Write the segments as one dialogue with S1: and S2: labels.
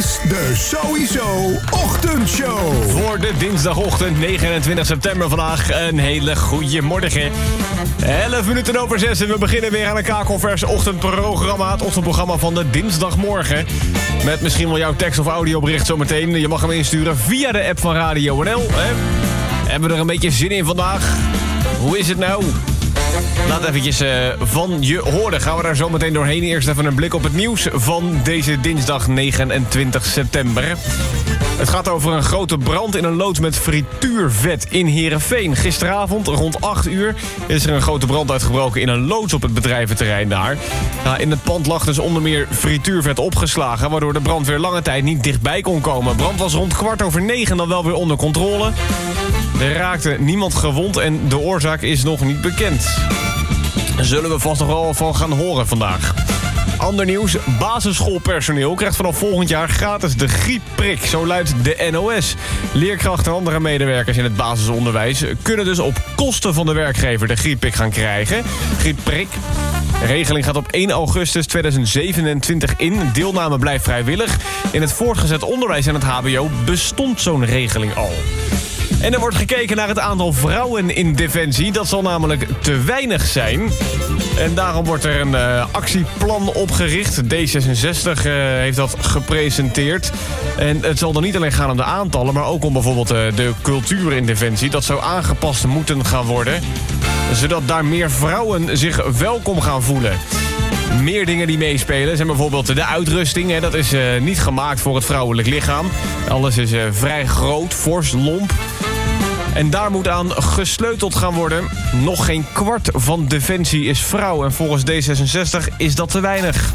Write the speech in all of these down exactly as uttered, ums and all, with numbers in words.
S1: is de Sowieso Ochtendshow.
S2: Voor de dinsdagochtend negenentwintig september vandaag een hele goede morgen. elf minuten over zes en we beginnen weer aan een kakelvers ochtendprogramma. Het ochtendprogramma van de dinsdagmorgen. Met misschien wel jouw tekst- of audiobericht zometeen. Je mag hem insturen via de app van Radio N L. Hè? Hebben we er een beetje zin in vandaag? Hoe is het nou? Laat eventjes uh, van je horen. Gaan we daar zo meteen doorheen. Eerst even een blik op het nieuws van deze dinsdag negenentwintig september. Het gaat over een grote brand in een loods met frituurvet in Heerenveen. Gisteravond rond acht uur is er een grote brand uitgebroken in een loods op het bedrijventerrein daar. Nou, in het pand lag dus onder meer frituurvet opgeslagen, waardoor de brandweer lange tijd niet dichtbij kon komen. Brand was rond kwart over negen dan wel weer onder controle. Er raakte niemand gewond en de oorzaak is nog niet bekend. Zullen we vast nog wel van gaan horen vandaag. Ander nieuws, basisschoolpersoneel krijgt vanaf volgend jaar gratis de griepprik. Zo luidt de N O S. Leerkrachten en andere medewerkers in het basisonderwijs kunnen dus op kosten van de werkgever de griepprik gaan krijgen. Griepprik. De regeling gaat op één augustus tweeduizend zevenentwintig in. Deelname blijft vrijwillig. In het voortgezet onderwijs en het H B O bestond zo'n regeling al. En er wordt gekeken naar het aantal vrouwen in Defensie. Dat zal namelijk te weinig zijn. En daarom wordt er een uh, actieplan opgericht. D zesenzestig uh, heeft dat gepresenteerd. En het zal dan niet alleen gaan om de aantallen, maar ook om bijvoorbeeld uh, de cultuur in Defensie. Dat zou aangepast moeten gaan worden, zodat daar meer vrouwen zich welkom gaan voelen. Meer dingen die meespelen zijn bijvoorbeeld de uitrusting. Hè. Dat is uh, niet gemaakt voor het vrouwelijk lichaam. Alles is uh, vrij groot, fors, lomp. En daar moet aan gesleuteld gaan worden. Nog geen kwart van Defensie is vrouw. En volgens D zesenzestig is dat te weinig.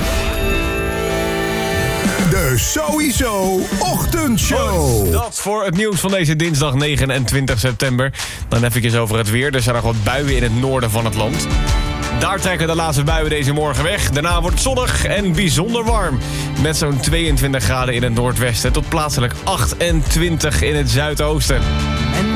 S1: De Sowieso Ochtendshow.
S2: Goed, dat voor het nieuws van deze dinsdag negenentwintig september. Dan even over het weer. Er zijn nog wat buien in het noorden van het land. Daar trekken de laatste buien deze morgen weg. Daarna wordt het zonnig en bijzonder warm. Met zo'n tweeëntwintig graden in het noordwesten tot plaatselijk achtentwintig in het zuidoosten.